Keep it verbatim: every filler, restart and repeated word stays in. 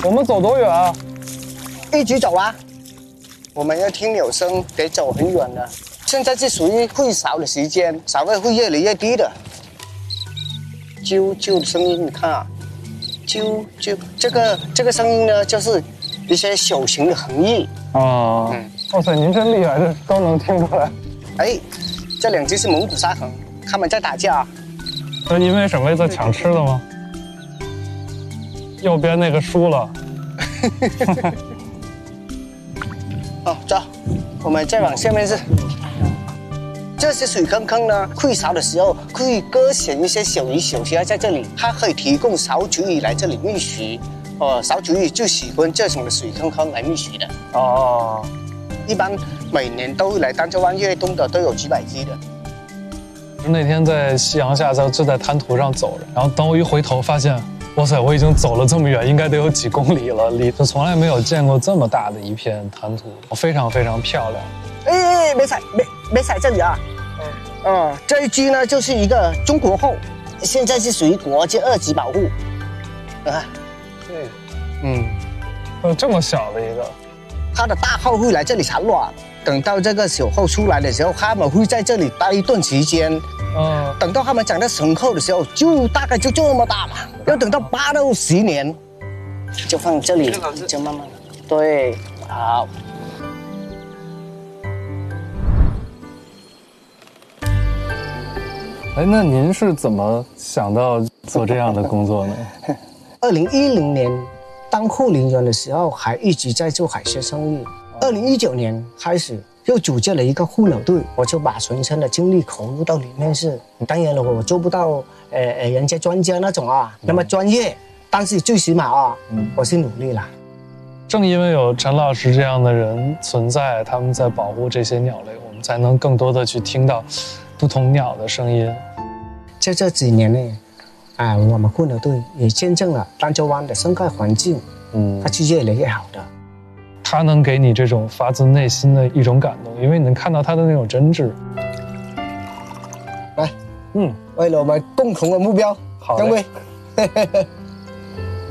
我们走多远啊？ 一直走啊。我们要听鸟声，得走很远的。现在是属于会少的时间，稍微会越来越低的。啾啾的声音，你看啊，啾啾，这个这个声音呢，就是一些小型的横翼。 啊，嗯，哇塞，您真厉害，这都能听出来。 哎，这两只是蒙古沙恒，他们在打架。 那因为什么在抢吃的吗？右边那个输了。 哦，走，我们再往下面是。这些水坑坑呢，会少的时候会割选一些小鱼小虾在这里，它可以提供小主鱼来这里觅食。哦，小主鱼就喜欢这种的水坑坑来觅食的。 哦， 一般每年都会来丹州湾越冬的都有几百只的。 那天在夕阳下，在就在滩涂上走着，然后等我一回头，发现，哇塞，我已经走了这么远，应该得有几公里了，离就从来没有见过这么大的一片滩涂，非常非常漂亮。 哎哎，没踩，没没踩这里啊。嗯。哦，这一只呢就是一个中国后，现在是属于国际二级保护。啊， 对，嗯，呃，这么小的一个， 它的大后会来这里产卵，等到这个小后出来的时候，它们会在这里待一段时间。嗯，等到它们长到成后的时候，就大概就这么大嘛，要等到八到十年，就放这里，就慢慢，对，好。 哎，那您是怎么想到做这样的工作呢？ 二零一零年当护林员的时候，还一直在做海鲜生意。二零一九年开始又组建了一个护鸟队，我就把全身的精力投入到里面是。当然了，我做不到呃呃人家专家那种啊那么专业，但是最起码啊，嗯、我是努力了。 正因为有陈老师这样的人存在，他们在保护这些鸟类，我们才能更多的去听到不同鸟的声音。 在这几年呢，啊，我们护鸟队也见证了丹州湾的生态环境，嗯，它是越来越好的。 它能给你这种发自内心的一种感动，因为你能看到它的那种真挚。 来，嗯，为了我们共同的目标， 好， 各位。